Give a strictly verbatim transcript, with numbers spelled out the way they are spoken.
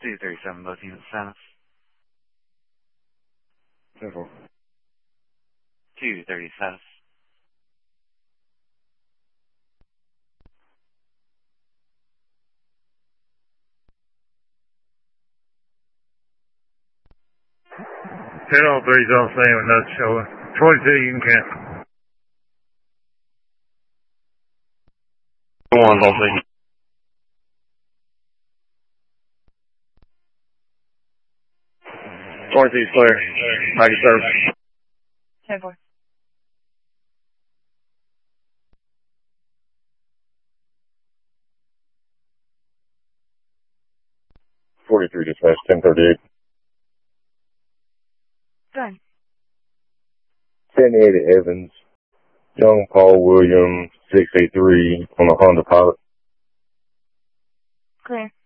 two thirty-seven, both units status. ten four. two thirty status. ten oh three is all same with nothing showing. twenty-two, you can cancel. One, don't see. twenty-two is clear. Thank you, sir. ten four. forty-three dispatch, ten thirty-eight. Go ahead. ten eighty Evans. Young Paul Williams, six eight three on a Honda Pilot. Clear.